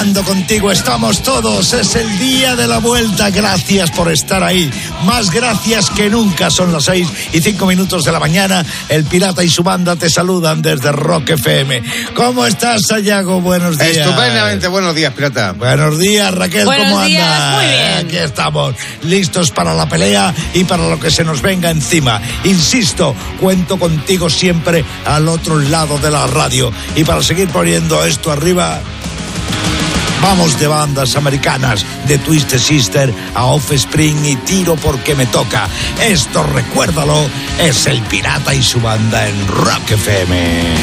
Cuando contigo estamos todos, es el día de la vuelta. Gracias por estar ahí. Más gracias que nunca. Son las 6:05 de la mañana. El Pirata y su banda te saludan desde Rock FM. ¿Cómo estás, Sayago? Buenos días. Estupendamente, buenos días, Pirata. Buenos días, Raquel. Buenos ¿Cómo días, andas? muy bien. Aquí estamos, listos para la pelea y para lo que se nos venga encima. Insisto, cuento contigo siempre al otro lado de la radio. Y para seguir poniendo esto arriba, vamos de bandas americanas, de Twisted Sister a Offspring y tiro porque me toca. Esto, recuérdalo, es el Pirata y su banda en Rock FM.